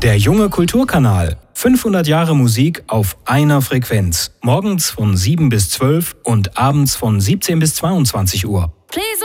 Der junge Kulturkanal. 500 Jahre Musik auf einer Frequenz. Morgens von 7 bis 12 und abends von 17 bis 22 Uhr.